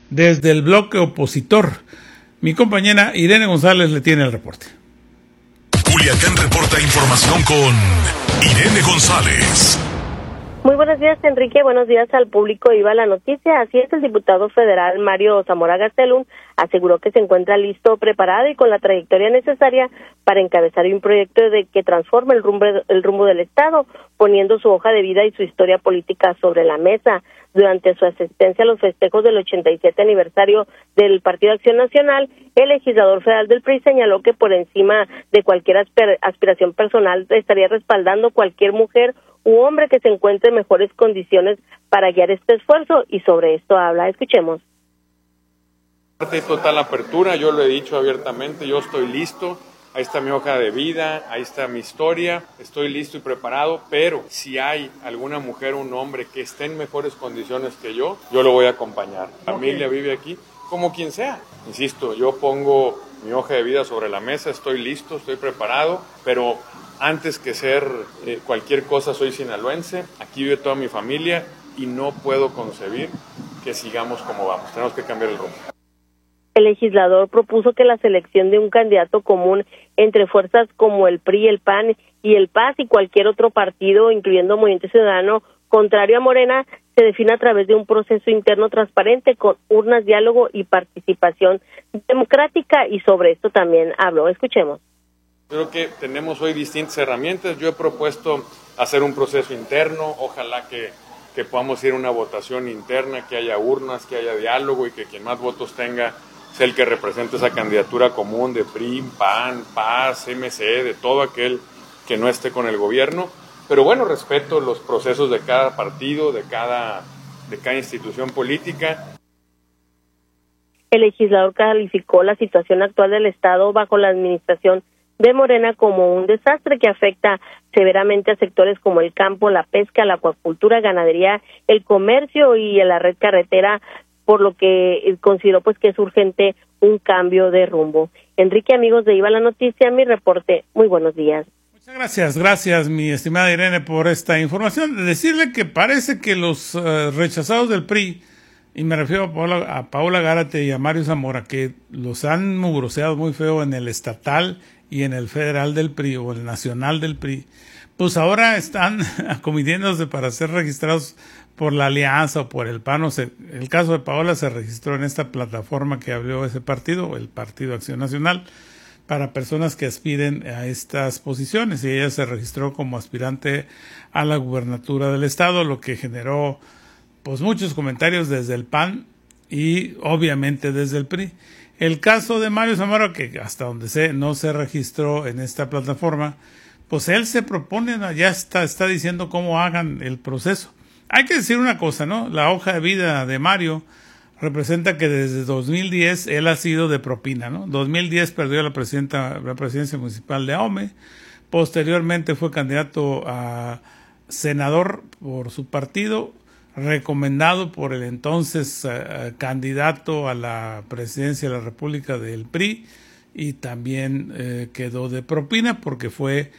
desde el bloque opositor. Mi compañera Irene González le tiene el reporte. Culiacán reporta información con Irene González. Muy buenos días, Enrique. Buenos días al público. Iba la noticia. Así es, el diputado federal Mario Zamora Gastelum aseguró que se encuentra listo, preparado y con la trayectoria necesaria para encabezar un proyecto que transforme el rumbo del Estado, poniendo su hoja de vida y su historia política sobre la mesa. Durante su asistencia a los festejos del 87 aniversario del Partido Acción Nacional, el legislador federal del PRI señaló que por encima de cualquier aspiración personal estaría respaldando cualquier mujer u hombre que se encuentre en mejores condiciones para guiar este esfuerzo, y sobre esto habla. Escuchemos. De total apertura, yo lo he dicho abiertamente, yo estoy listo, ahí está mi hoja de vida, ahí está mi historia, estoy listo y preparado, pero si hay alguna mujer o un hombre que esté en mejores condiciones que yo lo voy a acompañar. Mi familia vive aquí, como quien sea. Insisto, yo pongo mi hoja de vida sobre la mesa, estoy listo, estoy preparado, pero antes que ser cualquier cosa soy sinaloense, aquí vive toda mi familia y no puedo concebir que sigamos como vamos, tenemos que cambiar el rumbo. El legislador propuso que la selección de un candidato común entre fuerzas como el PRI, el PAN y el PAS y cualquier otro partido, incluyendo Movimiento Ciudadano, contrario a Morena, se define a través de un proceso interno transparente con urnas, diálogo y participación democrática, y sobre esto también habló. Escuchemos. Creo que tenemos hoy distintas herramientas. Yo he propuesto hacer un proceso interno, ojalá que podamos ir a una votación interna, que haya urnas, que haya diálogo y que quien más votos tenga sea el que represente esa candidatura común de PRI, PAN, PAS, MC, de todo aquel que no esté con el gobierno. Pero bueno, respeto los procesos de cada partido, de cada institución política. El legislador calificó la situación actual del Estado bajo la administración de Morena como un desastre que afecta severamente a sectores como el campo, la pesca, la acuacultura, ganadería, el comercio y la red carretera, por lo que consideró que es urgente un cambio de rumbo. Enrique, amigos de Iba la Noticia, mi reporte. Muy buenos días. Muchas gracias mi estimada Irene por esta información. Decirle que parece que los rechazados del PRI, y me refiero a Paola Gárate y a Mario Zamora, que los han mugroseado muy feo en el estatal y en el federal del PRI o el nacional del PRI, pues ahora están acometiéndose para ser registrados por la Alianza o por el PAN. El caso de Paola se registró en esta plataforma que abrió ese partido, el Partido Acción Nacional, para personas que aspiren a estas posiciones, y ella se registró como aspirante a la gubernatura del estado, lo que generó pues muchos comentarios desde el PAN y obviamente desde el PRI. El caso de Mario Zamora, que hasta donde sé no se registró en esta plataforma, pues él se propone, ya está diciendo cómo hagan el proceso. Hay que decir una cosa, ¿no? La hoja de vida de Mario representa que desde 2010 él ha sido de propina, ¿no? 2010 perdió la presidencia municipal de Ahome, posteriormente fue candidato a senador por su partido, recomendado por el entonces candidato a la presidencia de la República del PRI, y también quedó de propina porque fue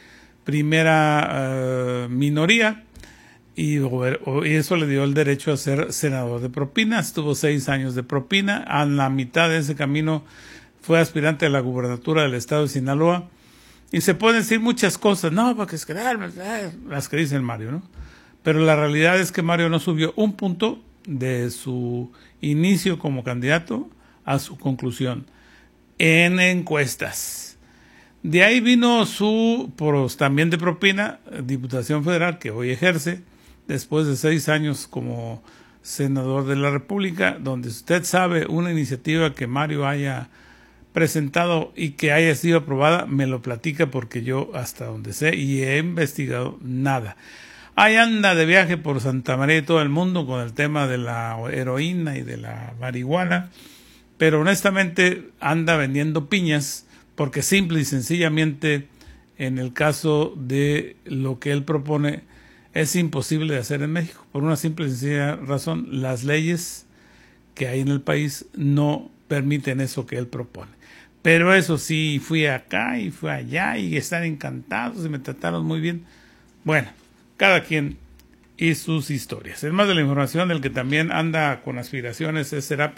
primera minoría, y eso le dio el derecho a ser senador de propina. Estuvo 6 años de propina. A la mitad de ese camino fue aspirante a la gubernatura del estado de Sinaloa, y se pueden decir muchas cosas, no, porque es que las que dice el Mario, ¿no? Pero la realidad es que Mario no subió un punto de su inicio como candidato a su conclusión en encuestas. De ahí vino su, también de propina, Diputación Federal, que hoy ejerce, después de 6 años como senador de la República, donde usted sabe una iniciativa que Mario haya presentado y que haya sido aprobada, me lo platica, porque yo hasta donde sé y he investigado nada. Ahí anda de viaje por Santa María y todo el mundo con el tema de la heroína y de la marihuana, pero honestamente anda vendiendo piñas, porque simple y sencillamente en el caso de lo que él propone es imposible de hacer en México, por una simple y sencilla razón: las leyes que hay en el país no permiten eso que él propone. Pero eso sí, fui acá y fui allá y están encantados y me trataron muy bien. Bueno, cada quien y sus historias. Es más de la información, del que también anda con aspiraciones es Serapio